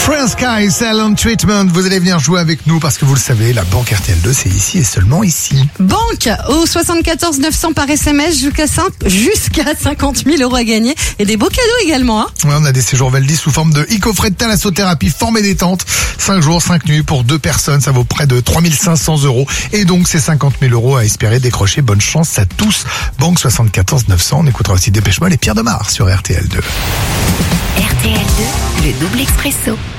Friends Sky, Silent Treatment, vous allez venir jouer avec nous parce que vous le savez, la banque RTL2 c'est ici et seulement ici. Banque au 74 900 par SMS jusqu'à 50 000 euros à gagner et des beaux cadeaux également. Hein. Ouais, on a des séjours Valdis sous forme de e-coffret de thalassothérapie formé détente, 5 jours, 5 nuits pour 2 personnes, ça vaut près de 3 500 euros et donc c'est 50 000 euros à espérer décrocher. Bonne chance à tous. Banque 74 900, on écoutera aussi Dépêche Mode et Pierre Demar sur RTL2. RTL2, le double expresso.